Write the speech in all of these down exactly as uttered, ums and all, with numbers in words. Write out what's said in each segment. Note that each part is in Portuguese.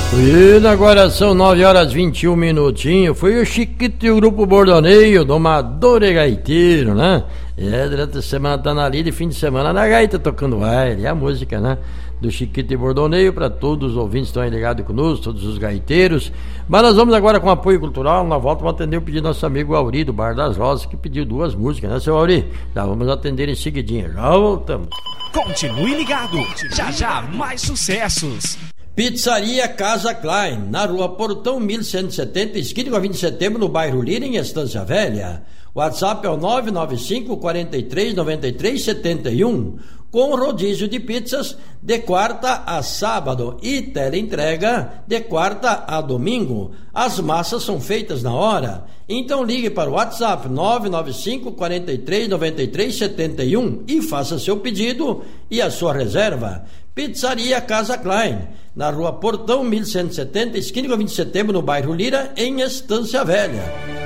E agora são nove horas e vinte e um minutinhos. Foi o Chiquito e o Grupo Bordoneio, domador e gaiteiro, né? É, durante a semana tá na lida e fim de semana na gaita tocando baile. E a música, né? Do Chiquito e Bordoneio para todos os ouvintes que estão aí ligados conosco, todos os gaiteiros. Mas nós vamos agora com apoio cultural. Na volta vamos atender o pedido do nosso amigo Auri, do Bar das Rosas, que pediu duas músicas, né, seu Auri? Já vamos atender em seguidinha. Já voltamos. Continue ligado. Já já mais sucessos. Pizzaria Casa Klein, na rua Portão mil cento e setenta, esquina com a vinte de setembro, no bairro Lira, em Estância Velha. WhatsApp é o nove nove cinco, quatro três, nove três sete um, com rodízio de pizzas de quarta a sábado e teleentrega de quarta a domingo. As massas são feitas na hora. Então ligue para o WhatsApp nove nove cinco, quatro três, nove três sete um e faça seu pedido e a sua reserva. Pizzaria Casa Klein, na rua Portão mil cento e setenta, esquina com a vinte de setembro, no bairro Lira, em Estância Velha.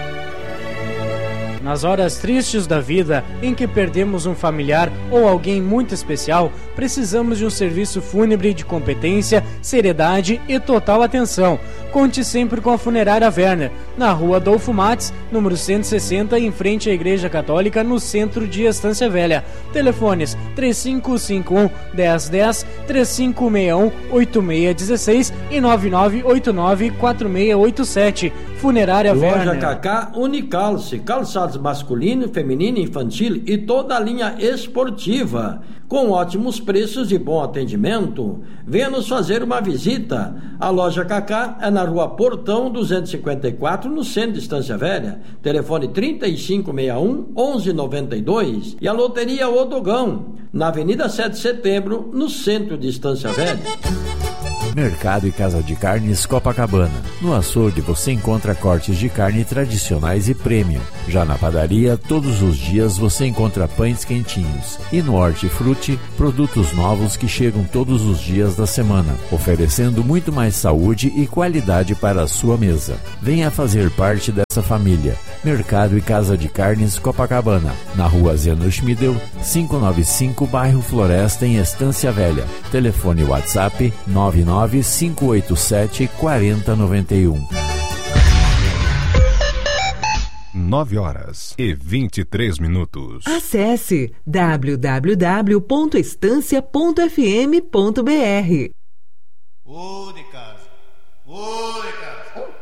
Nas horas tristes da vida, em que perdemos um familiar ou alguém muito especial, precisamos de um serviço fúnebre de competência, seriedade e total atenção. Conte sempre com a Funerária Werner, na rua Adolfo Mates, número cento e sessenta, em frente à Igreja Católica, no centro de Estância Velha. Telefones três cinco cinco um, um zero um zero, três cinco seis um, oito seis um seis e nove nove oito nove, quatro seis oito sete. Funerária Loja Werner. Loja Cacá Unicalce, calçados masculino, feminino, infantil e toda a linha esportiva, com ótimos preços e bom atendimento. Venha nos fazer uma visita. A Loja Cacá é na rua Portão duzentos e cinquenta e quatro, no centro de Estância Velha. Telefone trinta e cinco sessenta e um, onze noventa e dois. E a Loteria Odogão, na Avenida sete de Setembro, no centro de Estância Velha. Mercado e Casa de Carnes Copacabana. No açougue você encontra cortes de carne tradicionais e premium. Já na padaria, todos os dias você encontra pães quentinhos. E no Hortifruti, produtos novos que chegam todos os dias da semana, oferecendo muito mais saúde e qualidade para a sua mesa. Venha fazer parte dessa família. Mercado e Casa de Carnes Copacabana, na rua Zeno Schmidel, quinhentos e noventa e cinco, bairro Floresta, em Estância Velha. Telefone WhatsApp nove nove cinco oito sete, quatro zero nove um. nove horas e vinte e três minutos. Acesse w w w ponto estância ponto f m ponto b r. Ô de casa, ô de casa.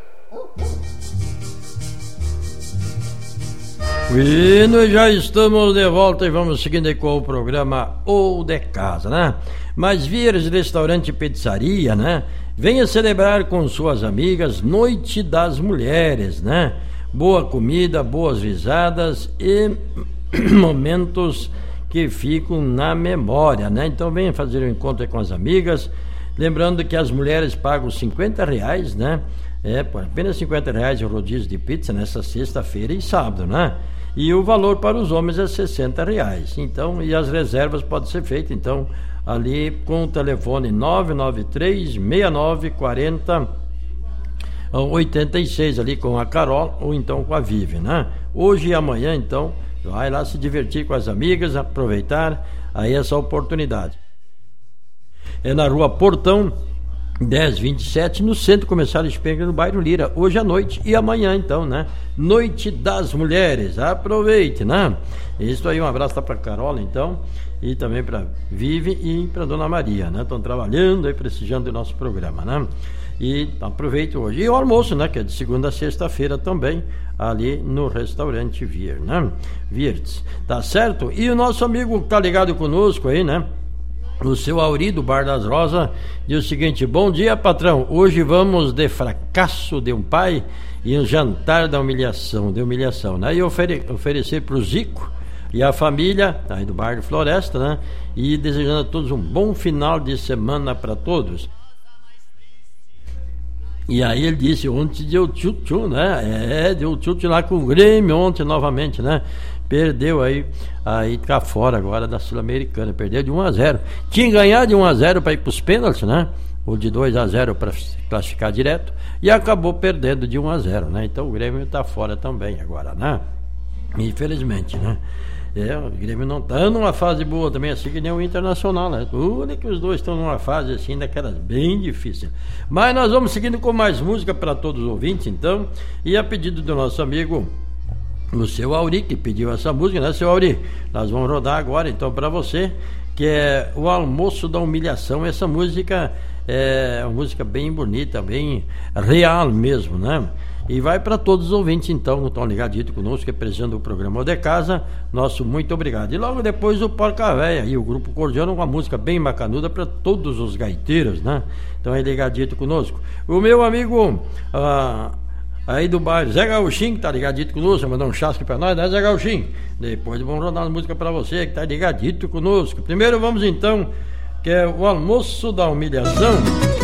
E nós já estamos de volta e vamos seguindo aí com o programa Ou de Casa, né? Mas Vieres Restaurante e Pizzaria, né? Venha celebrar com suas amigas Noite das Mulheres, né? Boa comida, boas risadas e momentos que ficam na memória, né? Então venha fazer um encontro aí com as amigas. Lembrando que as mulheres pagam cinquenta reais, né? É, por apenas cinquenta reais o rodízio de pizza nessa sexta-feira e sábado, né? E o valor para os homens é sessenta reais. Então, e as reservas podem ser feitas, então, ali com o telefone nove nove três, seis nove quatro zero, oito seis, ali com a Carol ou então com a Vivi, né? Hoje e amanhã, então, vai lá se divertir com as amigas, aproveitar aí essa oportunidade. É na rua Portão dez vinte e sete, no Centro Comercial Espenga, no bairro Lira, hoje à noite e amanhã, então, né? Noite das Mulheres, aproveite, né? Isso aí, um abraço lá pra Carola, então, e também pra Vivi e pra Dona Maria, né? Estão trabalhando aí, prestigiando o nosso programa, né? E aproveite hoje. E o almoço, né? Que é de segunda a sexta-feira também, ali no restaurante Vier, né? Virtes, tá certo? E o nosso amigo que tá ligado conosco aí, né? O seu Auri, do Bar das Rosas, diz o seguinte: bom dia, patrão, hoje vamos de fracasso de um pai e um jantar da humilhação, de humilhação, né? E ofere- oferecer para o Zico e a família aí do Bar de Floresta, né? E desejando a todos um bom final de semana para todos. E aí ele disse, ontem deu tchu-tchu, né? É, deu tchu-tchu lá com o Grêmio ontem novamente, né? Perdeu aí, aí tá fora agora da Sul-Americana, perdeu de um a zero. Tinha ganhado de um a zero para ir para os pênaltis, né? Ou de dois a zero para classificar direto, e acabou perdendo de um a zero, né? Então o Grêmio tá fora também agora, né? Infelizmente, né? É, o Grêmio não tá numa fase boa também, assim que nem o Internacional, né? Tudo que os dois estão numa fase assim, daquelas bem difícil. Mas nós vamos seguindo com mais música para todos os ouvintes, então. E a pedido do nosso amigo, o seu Auri, que pediu essa música, né, seu Auri? Nós vamos rodar agora, então, para você, que é O Almoço da Humilhação. Essa música é uma música bem bonita, bem real mesmo, né? E vai para todos os ouvintes, então, que estão ligadinhos conosco, representando o programa O de Casa. Nosso muito obrigado. E logo depois o Porca Véia e o Grupo Cordiano, uma música bem bacanuda para todos os gaiteiros, né? Então é ligadinho conosco. O meu amigo ah, aí do bairro, Zé Gauchinho, que tá ligadinho conosco, mandar um chasque para nós, né, Zé Gauchinho? Depois vamos rodar uma música para você, que tá ligadinho conosco. Primeiro vamos então, que é O Almoço da Humilhação.